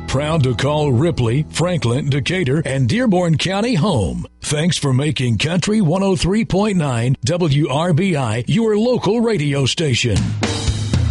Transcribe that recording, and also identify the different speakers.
Speaker 1: Proud to call Ripley, Franklin, Decatur, and Dearborn County home. Thanks for making Country 103.9 WRBI your local radio station.